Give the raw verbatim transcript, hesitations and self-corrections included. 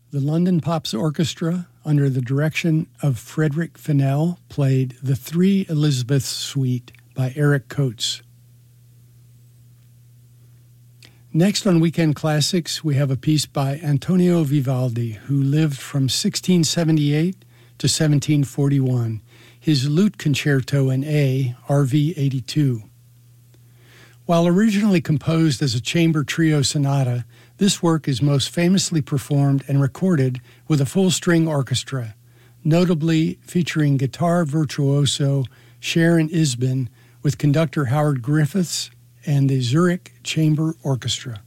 The London Pops Orchestra, under the direction of Frederick Fennell, played the Three Elizabeths Suite by Eric Coates. Next on Weekend Classics, we have a piece by Antonio Vivaldi, who lived from sixteen seventy-eight to seventeen forty-one, his Lute Concerto in A, R V eighty-two. While originally composed as a chamber trio sonata, this work is most famously performed and recorded with a full-string orchestra, notably featuring guitar virtuoso Sharon Isbin with conductor Howard Griffiths and the Zurich Chamber Orchestra.